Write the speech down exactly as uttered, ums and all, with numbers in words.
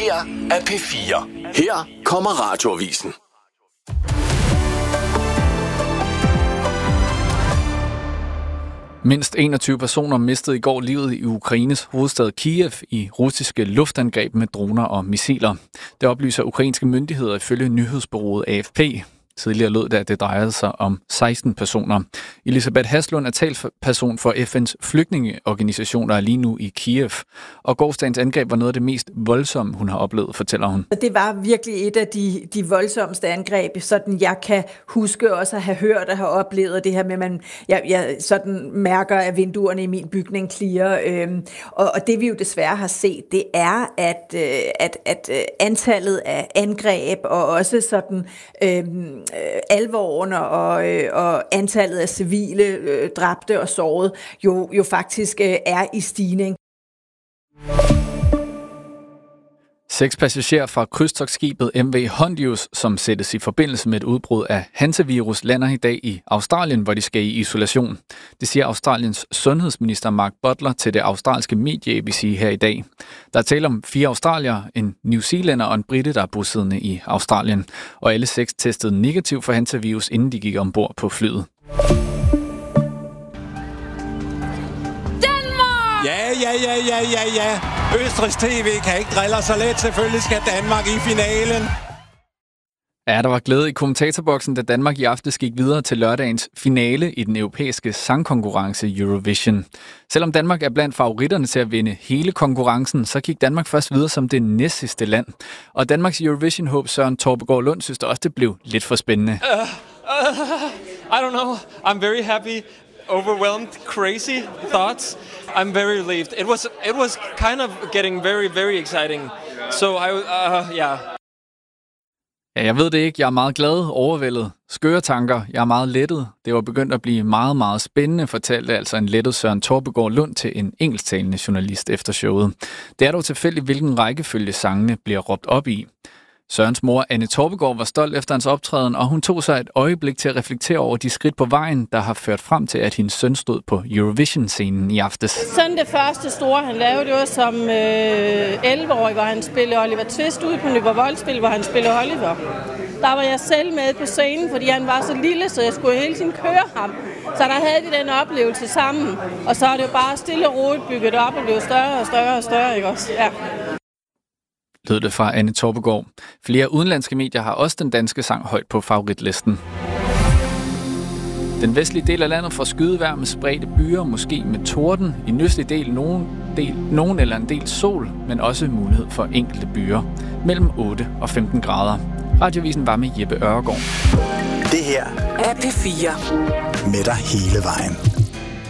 her er P fire. Her kommer Radioavisen. Mindst enogtyve personer mistede i går livet i Ukraines hovedstad Kiev i russiske luftangreb med droner og missiler. Det oplyser ukrainske myndigheder ifølge nyhedsbureauet A F P. Tidligere lød det, at det drejede sig om seksten personer. Elisabeth Haslund er talsperson for F N's flygtningeorganisationer er lige nu i Kiev. Og gårsdagens angreb var noget af det mest voldsomme, hun har oplevet, fortæller hun. Det var virkelig et af de, de voldsomste angreb, sådan jeg kan huske også at have hørt og have oplevet det her med, at man, jeg, jeg sådan mærker, at vinduerne i min bygning klirrer. Øhm, og, og det vi jo desværre har set, det er, at, øh, at, at antallet af angreb og også sådan øhm, alvoren og, øh, og antallet af civile øh, dræbte og sårede jo, jo faktisk øh, er i stigning. Seks passagerer fra krydstogtskibet M V Hondius, som sættes i forbindelse med et udbrud af hansevirus, lander i dag i Australien, hvor de skal i isolation. Det siger Australiens sundhedsminister Mark Butler til det australske medie A B C her i dag. Der er tale om fire australiere, en New Zealander og en brite, der er bosiddende i Australien. Og alle seks testede negativ for hansevirus, inden de gik ombord på flyet. Ja, ja, ja, ja, ja, ja. Østrigs T V kan ikke drille så let. Selvfølgelig skal Danmark i finalen. Ja, der var glæde i kommentatorboksen, da Danmark i aftes gik videre til lørdagens finale i den europæiske sangkonkurrence Eurovision. Selvom Danmark er blandt favoritterne til at vinde hele konkurrencen, så gik Danmark først videre som det næstsidste land. Og Danmarks Eurovision-håb Søren Torpegaard Lund synes også, det blev lidt for spændende. Uh, uh, I don't know. I'm very happy. Overwhelmed, crazy thoughts. I'm very relieved. It was it was kind of getting very, very exciting. So I, uh, yeah. Ja, jeg ved det ikke. Jeg er meget glad, overvældet, skøre tanker. Jeg er meget lettet. Det var begyndt at blive meget, meget spændende, fortalte altså en lettet Søren Torpegaard Lund til en engelsktalende journalist efter showet. Det er dog tilfældigt, hvilken rækkefølge sangene bliver råbt op i. Sørens mor, Anne Torpegaard, var stolt efter hans optræden, og hun tog sig et øjeblik til at reflektere over de skridt på vejen, der har ført frem til, at hendes søn stod på Eurovision-scenen i aftes. Sådan det første store, han lavede, det var som øh, elleve-årig, hvor han spillede Oliver Twist ude på Nyborg Voldspil, hvor han spillede Oliver. Der var jeg selv med på scenen, fordi han var så lille, så jeg skulle hele tiden køre ham. Så der havde de den oplevelse sammen, og så er det jo bare stille og roligt bygget op og blev større og større og større, ikke også? Ja. Lød det fra Anne Torpegaard. Flere udenlandske medier har også den danske sang højt på favoritlisten. Den vestlige del af landet får skydevejr med spredte byer, måske med torden. I den østlige del nogen, del nogen eller en del sol, men også mulighed for enkelte byer. Mellem otte og femten grader. Radioavisen var med Jeppe Ørgaard. Det her er P fire. Med dig hele vejen.